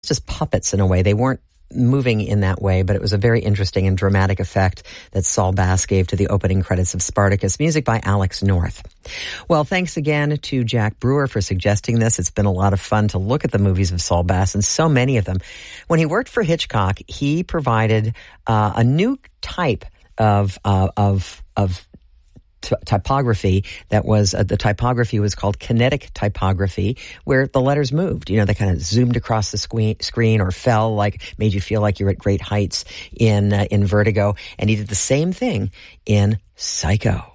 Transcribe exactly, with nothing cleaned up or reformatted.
just puppets in a way. They weren't moving in that way, but it was a very interesting and dramatic effect that Saul Bass gave to the opening credits of Spartacus. Music by Alex North. Well, thanks again to Jack Brewer for suggesting this. It's been a lot of fun to look at the movies of Saul Bass, and so many of them. When he worked for Hitchcock, he provided uh, a new type of uh, of of T- typography that was uh, the typography was called kinetic typography, where the letters moved. You know, they kind of zoomed across the sque- screen or fell, like made you feel like you're at great heights in uh, in Vertigo. And he did the same thing in Psycho.